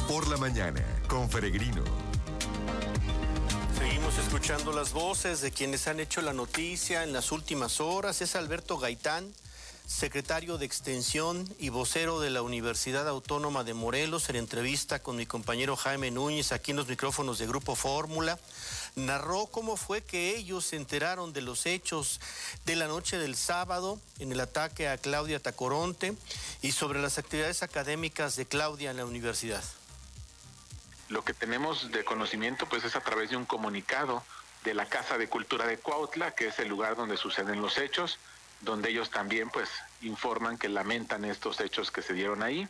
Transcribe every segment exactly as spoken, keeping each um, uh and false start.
por la mañana con Peregrino. Seguimos escuchando las voces de quienes han hecho la noticia en las últimas horas. Es Alberto Gaitán, secretario de Extensión y vocero de la Universidad Autónoma de Morelos, en entrevista con mi compañero Jaime Núñez aquí en los micrófonos de Grupo Fórmula. Narró cómo fue que ellos se enteraron de los hechos de la noche del sábado en el ataque a Claudia Tacoronte y sobre las actividades académicas de Claudia en la universidad. Lo que tenemos de conocimiento pues es a través de un comunicado de la Casa de Cultura de Cuautla, que es el lugar donde suceden los hechos, donde ellos también pues informan que lamentan estos hechos que se dieron ahí.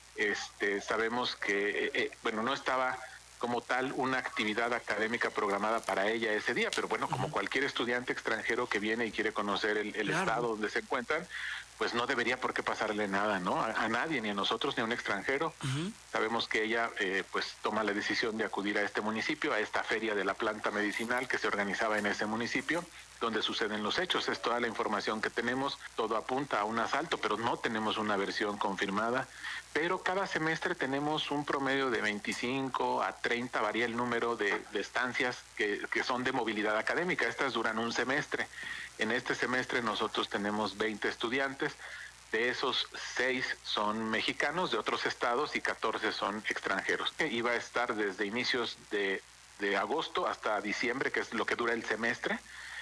Este, sabemos que, eh, eh, bueno, no estaba como tal una actividad académica programada para ella ese día, pero bueno, como uh-huh. cualquier estudiante extranjero que viene y quiere conocer el, el claro. estado donde se encuentran, pues no debería por qué pasarle nada, ¿no? A, a nadie, ni a nosotros, ni a un extranjero. Uh-huh. Sabemos que ella eh, pues toma la decisión de acudir a este municipio, a esta feria de la planta medicinal que se organizaba en ese municipio, donde suceden los hechos. Es toda la información que tenemos, todo apunta a un asalto, pero no tenemos una versión confirmada. Pero cada semestre tenemos un promedio de veinticinco a treinta, varía el número de, de estancias que, que son de movilidad académica. Estas duran un semestre. En este semestre nosotros tenemos veinte estudiantes, de esos seis son mexicanos de otros estados y catorce son extranjeros. Iba a estar desde inicios de, de agosto hasta diciembre, que es lo que dura el semestre,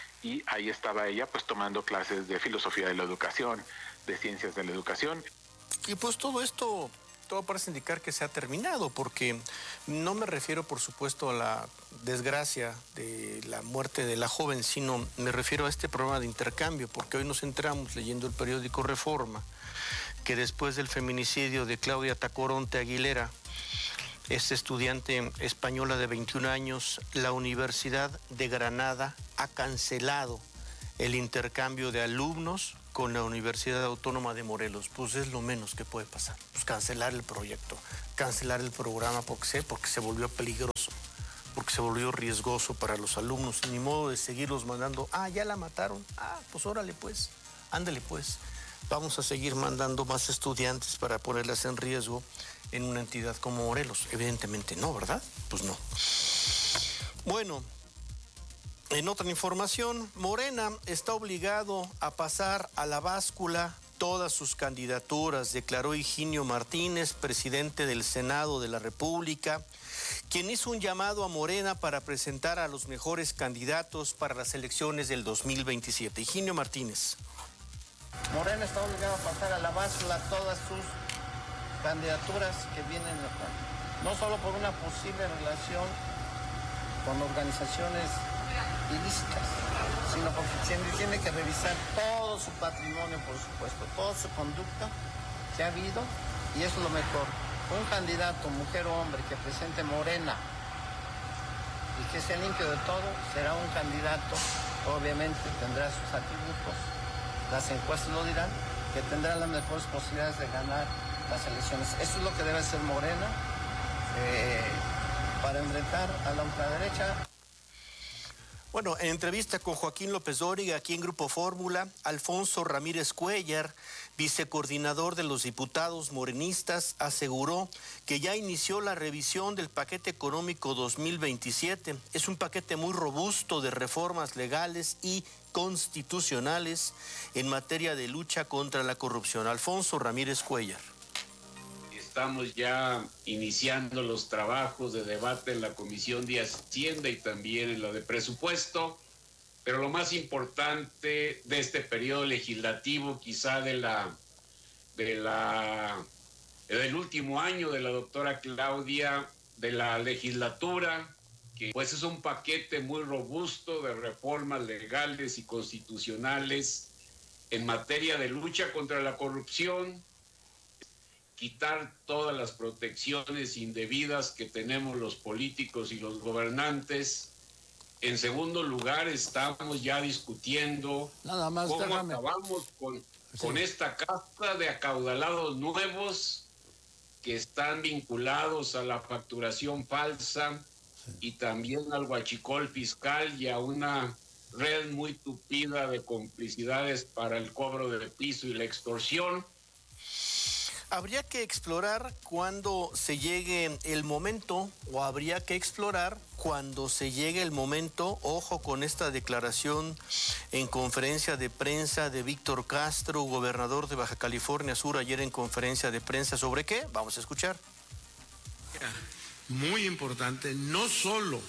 y ahí estaba ella pues tomando clases de filosofía de la educación, de ciencias de la educación. Y pues todo esto, todo parece indicar que se ha terminado, porque no me refiero por supuesto a la desgracia de la muerte de la joven, sino me refiero a este programa de intercambio, porque hoy nos enteramos leyendo el periódico Reforma, que después del feminicidio de Claudia Tacoronte Aguilera, esta estudiante española de veintiún años, la Universidad de Granada ha cancelado el intercambio de alumnos con la Universidad Autónoma de Morelos. Pues es lo menos que puede pasar. Pues cancelar el proyecto, cancelar el programa, porque sé, porque se volvió peligroso, porque se volvió riesgoso para los alumnos. Ni modo de seguirlos mandando, ah, ya la mataron, ah, pues órale pues, ándale pues. Vamos a seguir mandando más estudiantes para ponerlas en riesgo en una entidad como Morelos. Evidentemente no, ¿verdad? Pues no. Bueno, en otra información, Morena está obligado a pasar a la báscula todas sus candidaturas, declaró Higinio Martínez, presidente del Senado de la República, quien hizo un llamado a Morena para presentar a los mejores candidatos para las elecciones del dos mil veintisiete. Higinio Martínez. Morena está obligado a pasar a la báscula todas sus candidaturas que vienen, no solo por una posible relación con organizaciones ilícitas, sino porque tiene, tiene que revisar todo su patrimonio, por supuesto, toda su conducta que ha habido, y eso es lo mejor. Un candidato, mujer o hombre, que presente Morena y que sea limpio de todo, será un candidato, obviamente tendrá sus atributos, las encuestas lo dirán, que tendrá las mejores posibilidades de ganar las elecciones. Eso es lo que debe hacer Morena eh, para enfrentar a la ultraderecha. Bueno, en entrevista con Joaquín López Dóriga, aquí en Grupo Fórmula, Alfonso Ramírez Cuéllar, vicecoordinador de los diputados morenistas, aseguró que ya inició la revisión del paquete económico dos mil veintisiete. Es un paquete muy robusto de reformas legales y constitucionales en materia de lucha contra la corrupción. Alfonso Ramírez Cuéllar. Estamos ya iniciando los trabajos de debate en la Comisión de Hacienda y también en la de Presupuesto, pero lo más importante de este periodo legislativo, quizá de la, de la, del último año de la doctora Claudia, de la legislatura, que pues es un paquete muy robusto de reformas legales y constitucionales en materia de lucha contra la corrupción, quitar todas las protecciones indebidas que tenemos los políticos y los gobernantes. En segundo lugar, estamos ya discutiendo Nada más, cómo déjame. acabamos con, sí. con esta casta de acaudalados nuevos que están vinculados a la facturación falsa sí. y también al huachicol fiscal y a una red muy tupida de complicidades para el cobro de piso y la extorsión. Habría que explorar cuando se llegue el momento, o habría que explorar cuando se llegue el momento. Ojo con esta declaración en conferencia de prensa de Víctor Castro, gobernador de Baja California Sur, ayer en conferencia de prensa. ¿Sobre qué? Vamos a escuchar. Muy importante, no solo,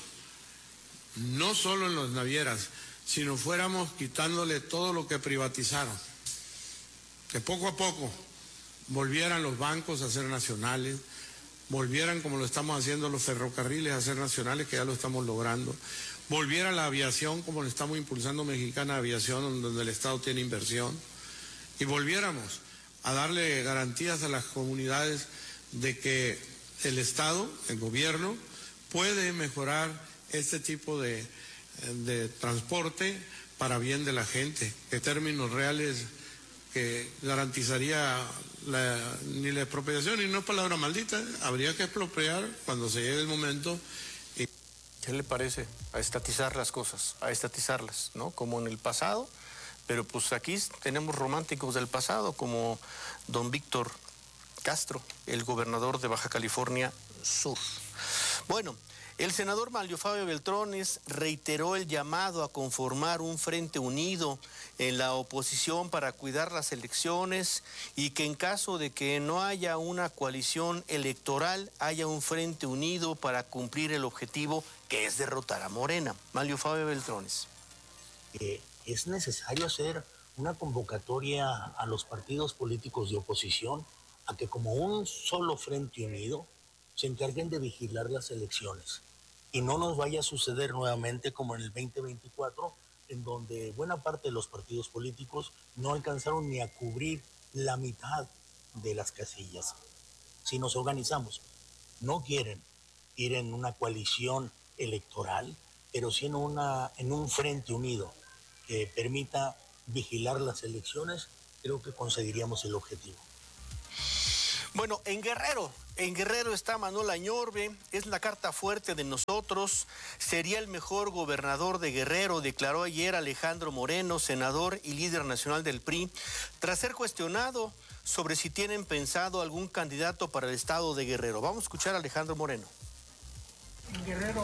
no solo en las navieras, sino fuéramos quitándole todo lo que privatizaron, que poco a poco volvieran los bancos a ser nacionales, volvieran como lo estamos haciendo los ferrocarriles a ser nacionales, que ya lo estamos logrando, volviera la aviación como lo estamos impulsando Mexicana Aviación, donde el Estado tiene inversión, y volviéramos a darle garantías a las comunidades de que el Estado, el gobierno, puede mejorar este tipo de, de transporte para bien de la gente, en términos reales que garantizaría la, ni la expropiación, y no es palabra maldita, habría que expropiar cuando se llegue el momento. Y... ¿Qué le parece? A estatizar las cosas, a estatizarlas, ¿no? Como en el pasado, pero pues aquí tenemos románticos del pasado, como don Víctor Castro, el gobernador de Baja California Sur. Bueno, el senador Manlio Fabio Beltrones reiteró el llamado a conformar un frente unido en la oposición para cuidar las elecciones y que en caso de que no haya una coalición electoral, haya un frente unido para cumplir el objetivo que es derrotar a Morena. Manlio Fabio Beltrones. Eh, es necesario hacer una convocatoria a los partidos políticos de oposición a que como un solo frente unido se encarguen de vigilar las elecciones. Y no nos vaya a suceder nuevamente como en el veinte veinticuatro, en donde buena parte de los partidos políticos no alcanzaron ni a cubrir la mitad de las casillas. Si nos organizamos, no quieren ir en una coalición electoral, pero sí en, una, en un frente unido que permita vigilar las elecciones, creo que conseguiríamos el objetivo. Bueno, en Guerrero, en Guerrero está Manuel Añorbe, es la carta fuerte de nosotros, sería el mejor gobernador de Guerrero, declaró ayer Alejandro Moreno, senador y líder nacional del P R I, tras ser cuestionado sobre si tienen pensado algún candidato para el estado de Guerrero. Vamos a escuchar a Alejandro Moreno. En Guerrero,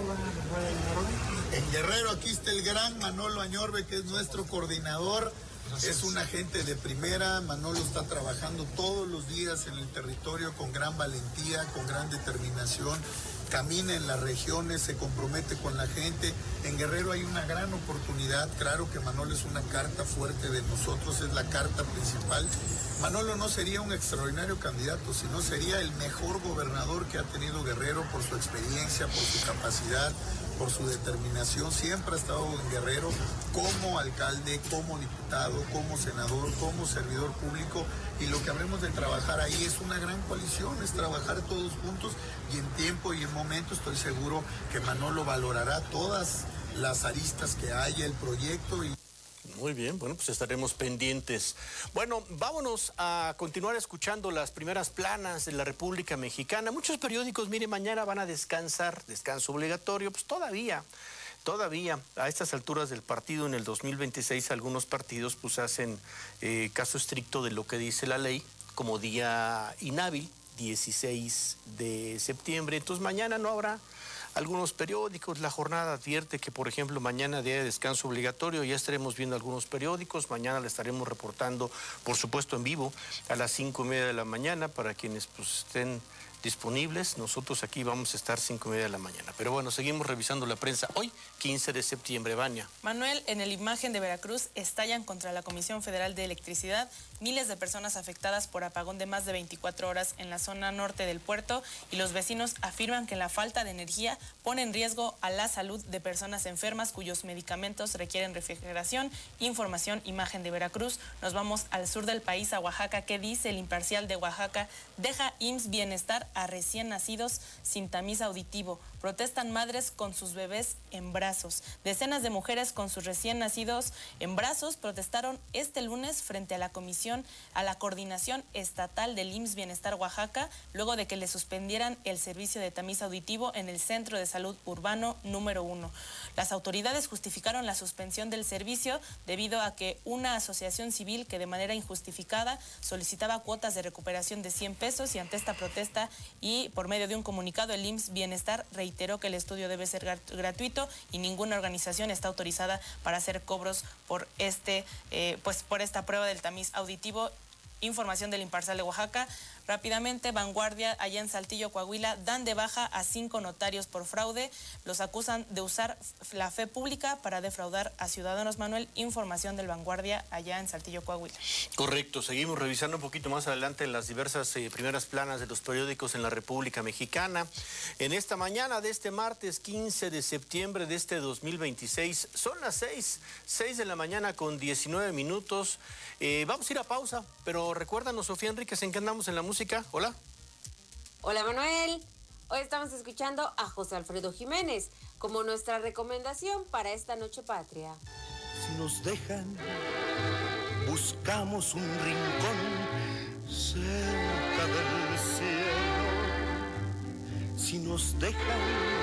Añorbe. En Guerrero aquí está el gran Manolo Añorbe, que es nuestro coordinador. Es un agente de primera. Manolo está trabajando todos los días en el territorio con gran valentía, con gran determinación. Camina en las regiones, se compromete con la gente. En Guerrero hay una gran oportunidad. Claro que Manolo es una carta fuerte de nosotros, es la carta principal. Manolo no sería un extraordinario candidato, sino sería el mejor gobernador que ha tenido Guerrero por su experiencia, por su capacidad, por su determinación. Siempre ha estado en Guerrero como alcalde, como diputado, como senador, como servidor público, y lo que habremos de trabajar ahí es una gran coalición, es trabajar todos juntos, y en tiempo y en momento estoy seguro que Manolo valorará todas las aristas que haya el proyecto. Y muy bien, bueno, pues estaremos pendientes. Bueno, vámonos a continuar escuchando las primeras planas de la República Mexicana. Muchos periódicos, mire, mañana van a descansar, descanso obligatorio, pues todavía, todavía a estas alturas del partido en el dos mil veintiséis algunos partidos pues hacen eh, caso estricto de lo que dice la ley como día inhábil, dieciséis de septiembre. Entonces mañana no habrá. Algunos periódicos, La Jornada advierte que, por ejemplo, mañana día de descanso obligatorio, ya estaremos viendo algunos periódicos, mañana le estaremos reportando, por supuesto, en vivo, a las cinco y media de la mañana, para quienes pues, estén disponibles. Nosotros aquí vamos a estar cinco y media de la mañana. Pero bueno, seguimos revisando la prensa. Hoy, quince de septiembre, Vania. Manuel, en el Imagen de Veracruz estallan contra la Comisión Federal de Electricidad. Miles de personas afectadas por apagón de más de veinticuatro horas en la zona norte del puerto, y los vecinos afirman que la falta de energía pone en riesgo a la salud de personas enfermas cuyos medicamentos requieren refrigeración. Información, Imagen de Veracruz. Nos vamos al sur del país, a Oaxaca. ¿Qué dice el Imparcial de Oaxaca? Deja I M S S Bienestar a recién nacidos sin tamiz auditivo. Protestan madres con sus bebés en brazos. Decenas de mujeres con sus recién nacidos en brazos protestaron este lunes frente a la comisión, a la coordinación estatal del I M S S Bienestar Oaxaca, luego de que le suspendieran el servicio de tamiz auditivo en el Centro de Salud Urbano número uno. Las autoridades justificaron la suspensión del servicio debido a que una asociación civil que de manera injustificada solicitaba cuotas de recuperación de cien pesos, y ante esta protesta y por medio de un comunicado el I M S S Bienestar reiteró que el estudio debe ser gratuito y ninguna organización está autorizada para hacer cobros por este eh, pues por esta prueba del tamiz auditivo. Información del Imparcial de Oaxaca. Rápidamente, Vanguardia, allá en Saltillo, Coahuila, dan de baja a cinco notarios por fraude. Los acusan de usar la fe pública para defraudar a ciudadanos. Manuel, información del Vanguardia, allá en Saltillo, Coahuila. Correcto, seguimos revisando un poquito más adelante las diversas eh, primeras planas de los periódicos en la República Mexicana. En esta mañana de este martes quince de septiembre de este dos mil veintiséis, son las seis, seis de la mañana con diecinueve minutos. Eh, vamos a ir a pausa, pero recuérdanos, Sofía Enríquez, ¿en qué andamos en la música? Hola. Hola, Manuel. Hoy estamos escuchando a José Alfredo Jiménez como nuestra recomendación para esta noche patria. Si nos dejan, buscamos un rincón cerca del cielo. Si nos dejan